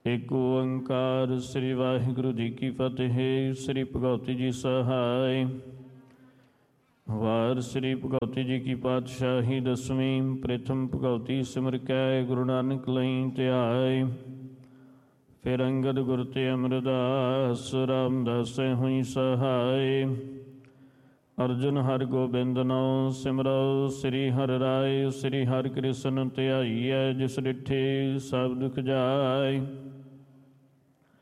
ਏਕ ਓੰਕਾਰ ਸ੍ਰੀ ਵਾਹਿਗੁਰੂ ਜੀ ਕੀ ਫਤਿਹ। ਸ੍ਰੀ ਭਗਵਤੀ ਜੀ ਸਹਾਇ। ਵਾਰ ਸ੍ਰੀ ਭਗਵਤੀ ਜੀ ਕੀ ਪਾਤਸ਼ਾਹੀ ਦਸਵੀਂ। ਪ੍ਰਥਮ ਭਗਵਤੀ ਸਿਮਰ ਕੈ ਗੁਰੂ ਨਾਨਕ ਲਈ ਧਿਆਏ। ਫਿਰ ਅੰਗਦ ਗੁਰ ਤੇ ਅਮਰਦਾਸ ਰਾਮਦਾਸੈ ਹੋਈ ਸਹਾਇ। ਅਰਜੁਨ ਹਰਿ ਗੋਬਿੰਦ ਨਉ ਸਿਮਰਉ ਸ੍ਰੀ ਹਰਿ ਰਾਇ। ਸ੍ਰੀ ਹਰਿ ਕ੍ਰਿਸ਼ਨ ਧਿਆਈਐ ਜਿਸ ਡਿਠੇ ਸਭ ਦੁਖ ਜਾਇ।